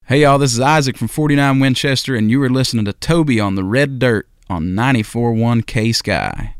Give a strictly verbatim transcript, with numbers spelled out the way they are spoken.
Hey y'all, this is Isaac from forty-nine Winchester, and you are listening to Toby on the Red Dirt on ninety-four point one K Sky.